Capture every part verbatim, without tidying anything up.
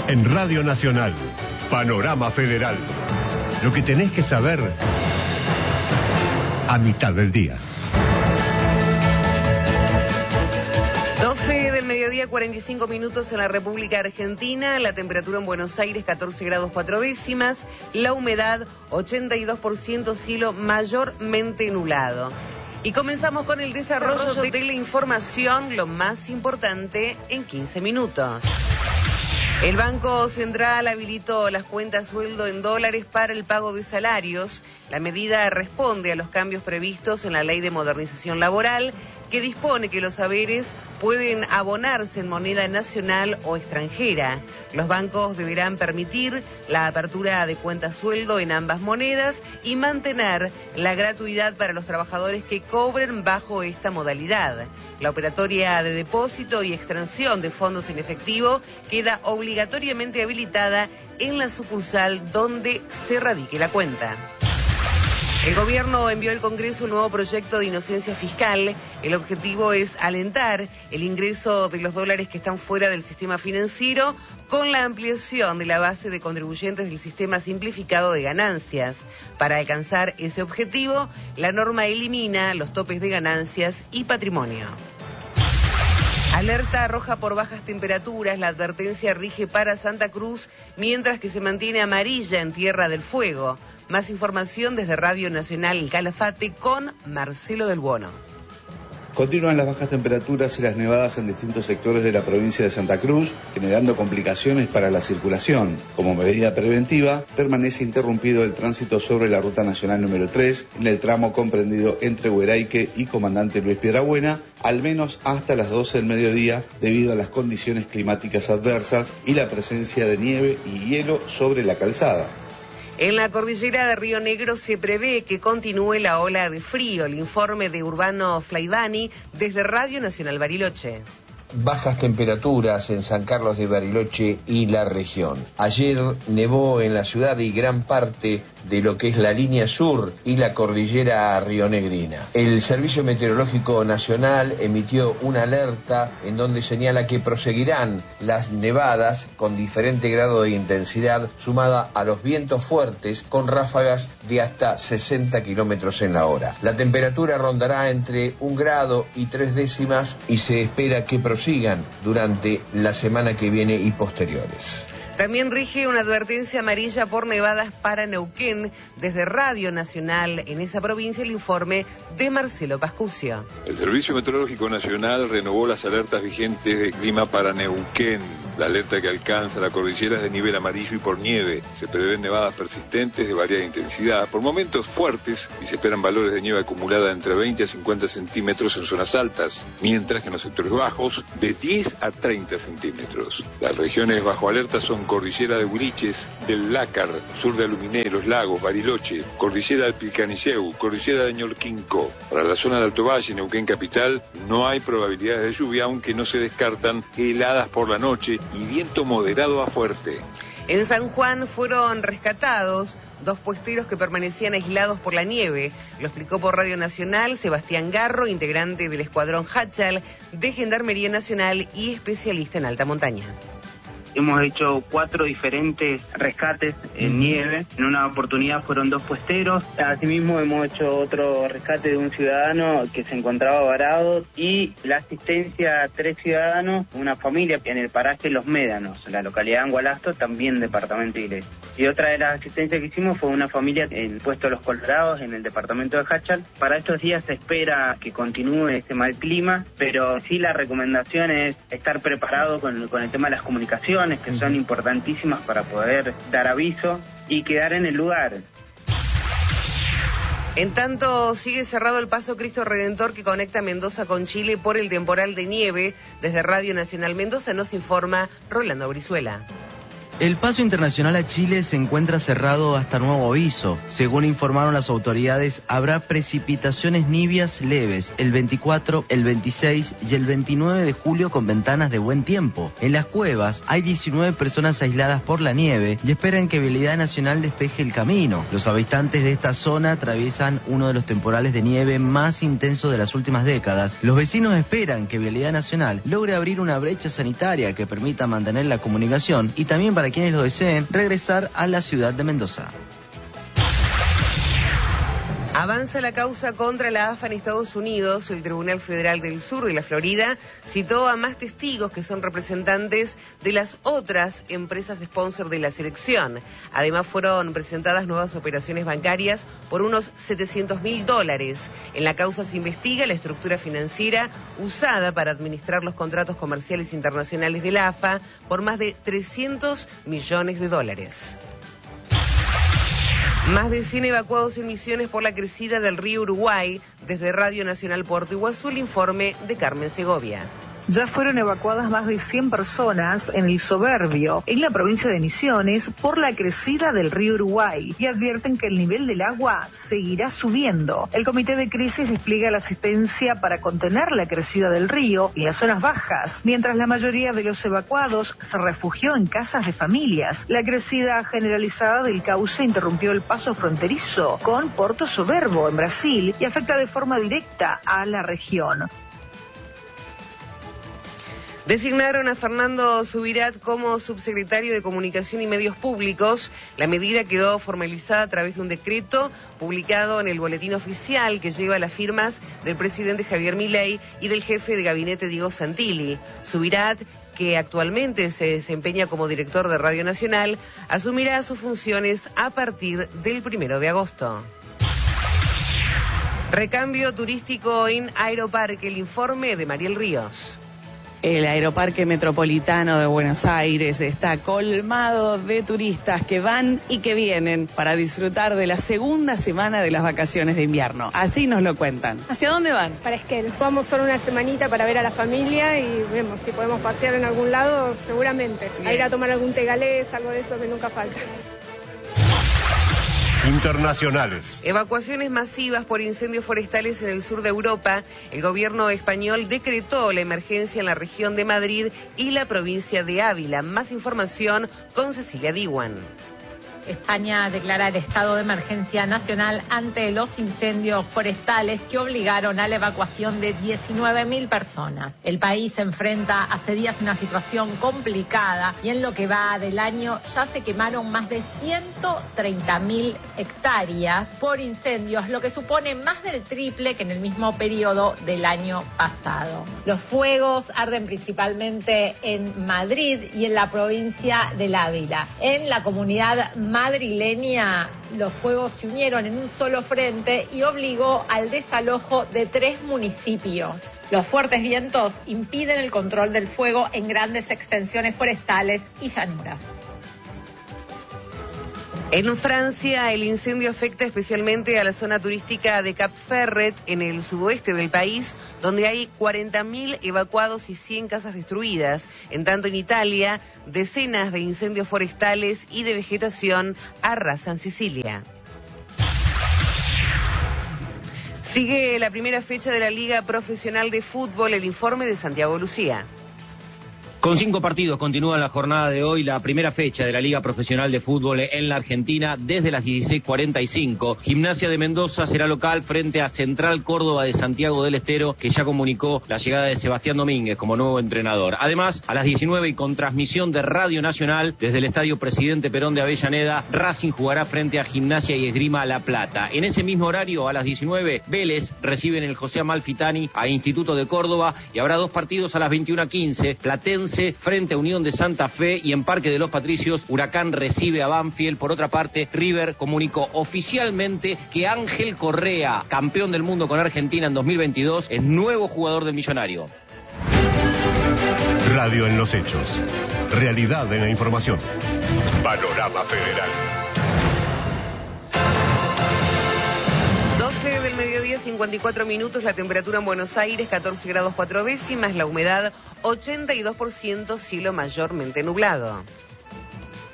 En Radio Nacional, Panorama Federal. Lo que tenés que saber a mitad del día. doce del mediodía, cuarenta y cinco minutos en la República Argentina. La temperatura en Buenos Aires, catorce grados cuatro décimas. La humedad, ochenta y dos por ciento, cielo mayormente nublado. Y comenzamos con el desarrollo de la información, lo más importante en quince minutos. El Banco Central habilitó las cuentas sueldo en dólares para el pago de salarios. La medida responde a los cambios previstos en la Ley de Modernización Laboral, que dispone que los haberes pueden abonarse en moneda nacional o extranjera. Los bancos deberán permitir la apertura de cuentas sueldo en ambas monedas y mantener la gratuidad para los trabajadores que cobren bajo esta modalidad. La operatoria de depósito y extracción de fondos en efectivo queda obligatoriamente habilitada en la sucursal donde se radique la cuenta. El gobierno envió al Congreso un nuevo proyecto de inocencia fiscal. El objetivo es alentar el ingreso de los dólares que están fuera del sistema financiero con la ampliación de la base de contribuyentes del sistema simplificado de ganancias. Para alcanzar ese objetivo, la norma elimina los topes de ganancias y patrimonio. Alerta roja por bajas temperaturas. La advertencia rige para Santa Cruz, mientras que se mantiene amarilla en Tierra del Fuego. Más información desde Radio Nacional El Calafate con Marcelo del Buono. Continúan las bajas temperaturas y las nevadas en distintos sectores de la provincia de Santa Cruz, generando complicaciones para la circulación. Como medida preventiva, permanece interrumpido el tránsito sobre la Ruta Nacional número tres, en el tramo comprendido entre Hueraique y Comandante Luis Piedrabuena, al menos hasta las doce del mediodía, debido a las condiciones climáticas adversas y la presencia de nieve y hielo sobre la calzada. En la cordillera de Río Negro se prevé que continúe la ola de frío. El informe de Urbano Flaivani desde Radio Nacional Bariloche. Bajas temperaturas en San Carlos de Bariloche y la región. Ayer nevó en la ciudad y gran parte de lo que es la línea sur y la cordillera rionegrina. El Servicio Meteorológico Nacional emitió una alerta en donde señala que proseguirán las nevadas con diferente grado de intensidad, sumada a los vientos fuertes con ráfagas de hasta sesenta kilómetros en la hora. La temperatura rondará entre un grado y tres décimas y se espera que prosigan durante la semana que viene y posteriores. También rige una advertencia amarilla por nevadas para Neuquén. Desde Radio Nacional en esa provincia, el informe de Marcelo Pascucio. El Servicio Meteorológico Nacional renovó las alertas vigentes de clima para Neuquén. La alerta que alcanza la cordillera es de nivel amarillo y por nieve. Se prevén nevadas persistentes de variada intensidad, por momentos fuertes, y se esperan valores de nieve acumulada entre veinte a cincuenta centímetros en zonas altas, mientras que en los sectores bajos de diez a treinta centímetros. Las regiones bajo alerta son Cordillera de Huiliches, del Lácar, sur de Aluminé, Los Lagos, Bariloche, Cordillera del Pilcanilleu, Cordillera de Ñorquinco. Para la zona de Alto Valle, Neuquén Capital, no hay probabilidades de lluvia, aunque no se descartan heladas por la noche y viento moderado a fuerte. En San Juan fueron rescatados dos puesteros que permanecían aislados por la nieve. Lo explicó por Radio Nacional Sebastián Garro, integrante del Escuadrón Hachal de Gendarmería Nacional y especialista en alta montaña. Hemos hecho cuatro diferentes rescates en nieve. En una oportunidad fueron dos puesteros. Asimismo hemos hecho otro rescate de un ciudadano que se encontraba varado y la asistencia a tres ciudadanos, una familia en el paraje Los Médanos, la localidad de Angualasto, también departamento de Iglesia. Y otra de las asistencias que hicimos fue una familia en Puesto Los Colorados, en el departamento de Hachal. Para estos días se espera que continúe este mal clima, pero sí la recomendación es estar preparado con, con el tema de las comunicaciones, que son importantísimas para poder dar aviso y quedar en el lugar. En tanto, sigue cerrado el paso Cristo Redentor que conecta Mendoza con Chile por el temporal de nieve. Desde Radio Nacional Mendoza nos informa Rolando Brizuela. El paso internacional a Chile se encuentra cerrado hasta nuevo aviso. Según informaron las autoridades, habrá precipitaciones nivias leves el veinticuatro, el veintiséis y el veintinueve de julio con ventanas de buen tiempo. En las cuevas hay diecinueve personas aisladas por la nieve y esperan que Vialidad Nacional despeje el camino. Los habitantes de esta zona atraviesan uno de los temporales de nieve más intensos de las últimas décadas. Los vecinos esperan que Vialidad Nacional logre abrir una brecha sanitaria que permita mantener la comunicación y también para quienes lo deseen regresar a la ciudad de Mendoza. Avanza la causa contra la A F A en Estados Unidos. El Tribunal Federal del Sur de la Florida citó a más testigos que son representantes de las otras empresas sponsor de la selección. Además, fueron presentadas nuevas operaciones bancarias por unos setecientos mil dólares. En la causa se investiga la estructura financiera usada para administrar los contratos comerciales internacionales de la A F A por más de trescientos millones de dólares. Más de cien evacuados en Misiones por la crecida del río Uruguay. Desde Radio Nacional Puerto Iguazú, el informe de Carmen Segovia. Ya fueron evacuadas más de cien personas en el Soberbio, en la provincia de Misiones, por la crecida del río Uruguay, y advierten que el nivel del agua seguirá subiendo. El Comité de Crisis despliega la asistencia para contener la crecida del río en las zonas bajas, mientras la mayoría de los evacuados se refugió en casas de familias. La crecida generalizada del cauce interrumpió el paso fronterizo con Porto Soberbo, en Brasil, y afecta de forma directa a la región. Designaron a Fernando Subirat como subsecretario de Comunicación y Medios Públicos. La medida quedó formalizada a través de un decreto publicado en el Boletín Oficial que lleva las firmas del presidente Javier Milei y del jefe de gabinete Diego Santilli. Subirat, que actualmente se desempeña como director de Radio Nacional, asumirá sus funciones a partir del primero de agosto. Recambio turístico en Aeroparque, el informe de Mariel Ríos. El Aeroparque Metropolitano de Buenos Aires está colmado de turistas que van y que vienen para disfrutar de la segunda semana de las vacaciones de invierno. Así nos lo cuentan. ¿Hacia dónde van? Para Esquel. Vamos solo una semanita para ver a la familia y vemos si podemos pasear en algún lado, seguramente. Bien. A ir a tomar algún tegalés, algo de eso que nunca falta. Internacionales. Evacuaciones masivas por incendios forestales en el sur de Europa. El gobierno español decretó la emergencia en la región de Madrid y la provincia de Ávila. Más información con Cecilia Diwan. España declara el estado de emergencia nacional ante los incendios forestales que obligaron a la evacuación de diecinueve mil personas. El país se enfrenta hace días una situación complicada y en lo que va del año ya se quemaron más de ciento treinta mil hectáreas por incendios, lo que supone más del triple que en el mismo periodo del año pasado. Los fuegos arden principalmente en Madrid y en la provincia del Ávila. En la comunidad madrileña, los fuegos se unieron en un solo frente y obligó al desalojo de tres municipios. Los fuertes vientos impiden el control del fuego en grandes extensiones forestales y llanuras. En Francia, el incendio afecta especialmente a la zona turística de Cap Ferret, en el sudoeste del país, donde hay cuarenta mil evacuados y cien casas destruidas. En tanto, en Italia, decenas de incendios forestales y de vegetación arrasan Sicilia. Sigue la primera fecha de la Liga Profesional de Fútbol, el informe de Santiago Lucía. Con cinco partidos continúa la jornada de hoy la primera fecha de la Liga Profesional de Fútbol en la Argentina desde las dieciséis cuarenta y cinco. Gimnasia de Mendoza será local frente a Central Córdoba de Santiago del Estero, que ya comunicó la llegada de Sebastián Domínguez como nuevo entrenador. Además, a las diecinueve y con transmisión de Radio Nacional desde el Estadio Presidente Perón de Avellaneda, Racing jugará frente a Gimnasia y Esgrima La Plata. En ese mismo horario, a las diecinueve, Vélez recibe en el José Amalfitani a Instituto de Córdoba y habrá dos partidos a las veintiuna quince. Platense frente a Unión de Santa Fe y en Parque de los Patricios, Huracán recibe a Banfield. Por otra parte, River comunicó oficialmente que Ángel Correa, campeón del mundo con Argentina en dos mil veintidós, es nuevo jugador del Millonario. Radio en los hechos. Realidad en la información. Panorama Federal. doce del mediodía, cincuenta y cuatro minutos, la temperatura en Buenos Aires, catorce grados cuatro décimas, la humedad ochenta y dos por ciento, cielo mayormente nublado.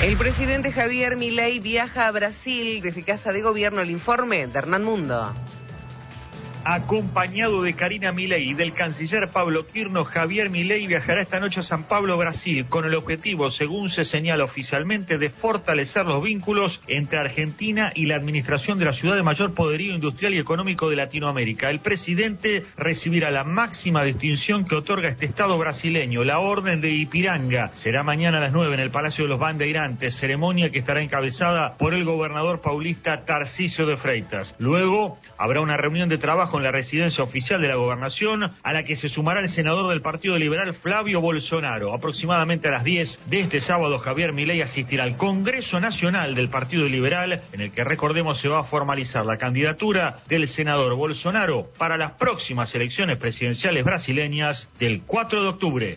El presidente Javier Milei viaja a Brasil. Desde Casa de Gobierno, el informe de Hernán Mundo. Acompañado de Karina Milei y del canciller Pablo Quirno, Javier Milei viajará esta noche a San Pablo, Brasil, con el objetivo, según se señala oficialmente, de fortalecer los vínculos entre Argentina y la administración de la ciudad de mayor poderío industrial y económico de Latinoamérica. El presidente recibirá la máxima distinción que otorga este estado brasileño, la Orden de Ipiranga. Será mañana a las nueve en el Palacio de los Bandeirantes, ceremonia que estará encabezada por el gobernador paulista Tarcísio de Freitas. Luego habrá una reunión de trabajo en la residencia oficial de la gobernación, a la que se sumará el senador del Partido Liberal Flavio Bolsonaro. Aproximadamente a las diez de este sábado, Javier Milei asistirá al Congreso Nacional del Partido Liberal, en el que, recordemos, se va a formalizar la candidatura del senador Bolsonaro para las próximas elecciones presidenciales brasileñas del cuatro de octubre.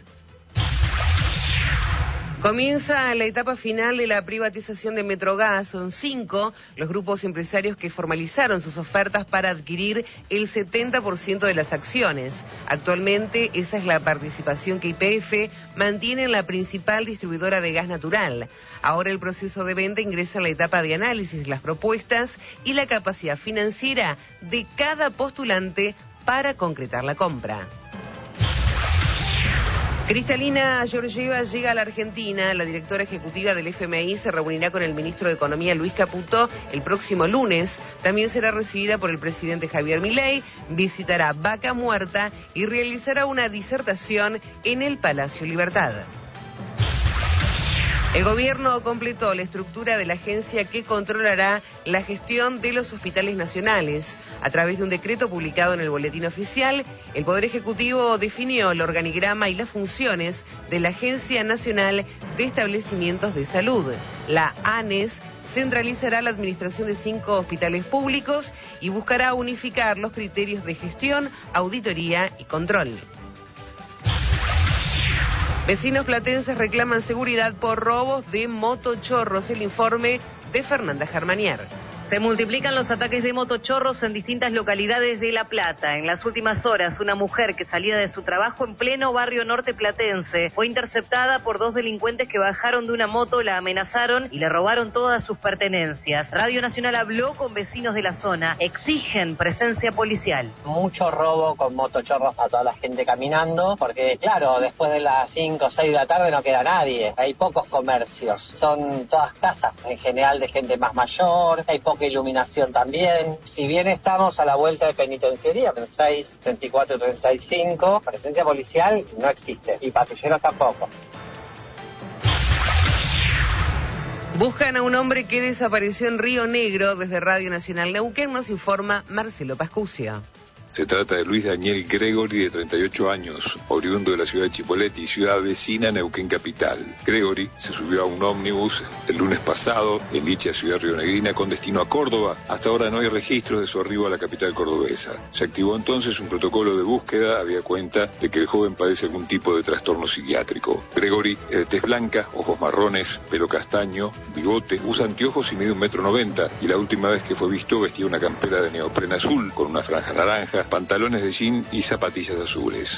Comienza la etapa final de la privatización de Metrogas. Son cinco los grupos empresarios que formalizaron sus ofertas para adquirir el setenta por ciento de las acciones. Actualmente esa es la participación que Y P F mantiene en la principal distribuidora de gas natural. Ahora el proceso de venta ingresa en la etapa de análisis de las propuestas y la capacidad financiera de cada postulante para concretar la compra. Cristalina Georgieva llega a la Argentina. La directora ejecutiva del F M I se reunirá con el ministro de Economía, Luis Caputo, el próximo lunes. También será recibida por el presidente Javier Milei, visitará Vaca Muerta y realizará una disertación en el Palacio Libertad. El gobierno completó la estructura de la agencia que controlará la gestión de los hospitales nacionales. A través de un decreto publicado en el Boletín Oficial, el Poder Ejecutivo definió el organigrama y las funciones de la Agencia Nacional de Establecimientos de Salud. La ANES centralizará la administración de cinco hospitales públicos y buscará unificar los criterios de gestión, auditoría y control. Vecinos platenses reclaman seguridad por robos de motochorros. El informe de Fernanda Germanier. Se multiplican los ataques de motochorros en distintas localidades de La Plata. En las últimas horas, una mujer que salía de su trabajo en pleno barrio norte platense fue interceptada por dos delincuentes que bajaron de una moto, la amenazaron y le robaron todas sus pertenencias. Radio Nacional habló con vecinos de la zona. Exigen presencia policial. Mucho robo con motochorros a toda la gente caminando, porque claro, después de las cinco o seis de la tarde no queda nadie. Hay pocos comercios. Son todas casas en general de gente más mayor. Hay poca iluminación también. Si bien estamos a la vuelta de penitenciaría, en seis, treinta y cuatro y treinta y cinco, presencia policial no existe y patrulleros tampoco. Buscan a un hombre que desapareció en Río Negro. Desde Radio Nacional Neuquén nos informa Marcelo Pascucia. Se trata de Luis Daniel Gregory, de treinta y ocho años, oriundo de la ciudad de Chipoleti, ciudad vecina a Neuquén capital. Gregory se subió a un ómnibus el lunes pasado en dicha ciudad rionegrina con destino a Córdoba. Hasta ahora no hay registros de su arribo a la capital cordobesa. Se activó entonces un protocolo de búsqueda, había cuenta de que el joven padece algún tipo de trastorno psiquiátrico. Gregory es de tez blanca, ojos marrones, pelo castaño, bigote, usa anteojos y mide un metro noventa, y la última vez que fue visto vestía una campera de neopreno azul con una franja naranja, pantalones de jean y zapatillas azules.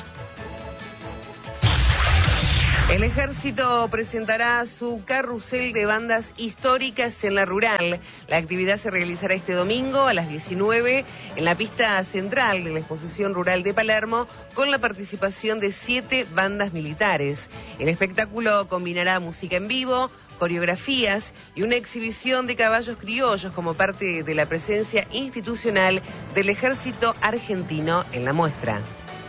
El Ejército presentará su carrusel de bandas históricas en la rural. La actividad se realizará este domingo a las diecinueve en la pista central de la Exposición Rural de Palermo, con la participación de siete bandas militares. El espectáculo combinará música en vivo, coreografías y una exhibición de caballos criollos como parte de la presencia institucional del Ejército Argentino en la muestra.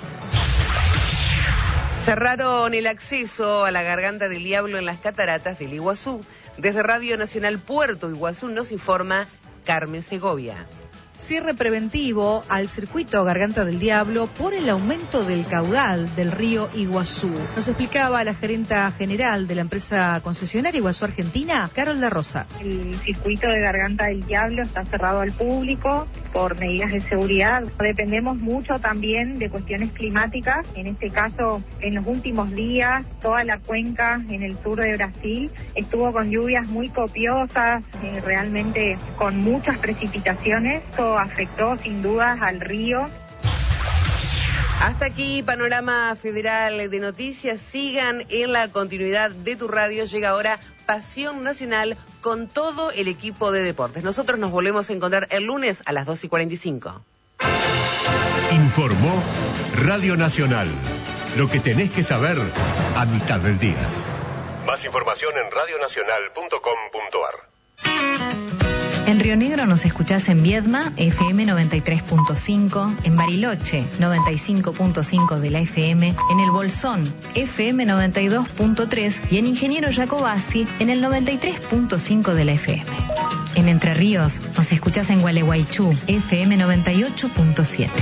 Cerraron el acceso a la Garganta del Diablo en las cataratas del Iguazú. Desde Radio Nacional Puerto Iguazú nos informa Carmen Segovia. Cierre preventivo al circuito Garganta del Diablo por el aumento del caudal del río Iguazú. Nos explicaba la gerenta general de la empresa concesionaria Iguazú Argentina, Carol da Rosa. El circuito de Garganta del Diablo está cerrado al público por medidas de seguridad. Dependemos mucho también de cuestiones climáticas. En este caso, en los últimos días, toda la cuenca en el sur de Brasil estuvo con lluvias muy copiosas, eh, realmente con muchas precipitaciones. Esto afectó sin dudas al río. Hasta aquí, Panorama Federal de Noticias. Sigan en la continuidad de tu radio. Llega ahora Pasión Nacional con todo el equipo de deportes. Nosotros nos volvemos a encontrar el lunes a las dos y cuarenta y cinco. Informó Radio Nacional. Lo que tenés que saber a mitad del día. Más información en radionacional punto com punto ar. En Río Negro nos escuchás en Viedma, F M noventa y tres punto cinco, en Bariloche, noventa y cinco punto cinco de la F M, en El Bolsón, F M noventa y dos punto tres y en Ingeniero Jacobasi, en el noventa y tres punto cinco de la F M. En Entre Ríos nos escuchás en Gualeguaychú, F M noventa y ocho punto siete.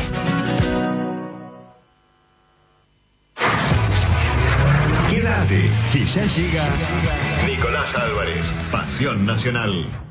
Quédate, que ya llega Nicolás Álvarez, Pasión Nacional.